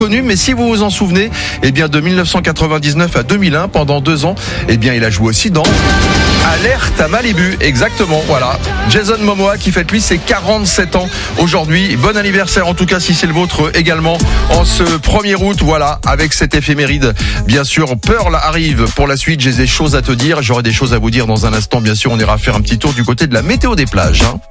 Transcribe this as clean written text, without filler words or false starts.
connu, mais si vous vous en souvenez, eh bien de 1999 à 2001, pendant 2 ans, eh bien il a joué aussi dans Alerte à Malibu, exactement, voilà. Jason Momoa qui fête lui ses 47 ans aujourd'hui. Bon anniversaire en tout cas si c'est le vôtre également en ce 1er août, voilà, avec cette éphéméride. Bien sûr, Pearl arrive pour la suite, j'ai des choses à te dire, j'aurai des choses à vous dire dans un instant, bien sûr, on ira faire un petit tour du côté de la météo des plages, hein.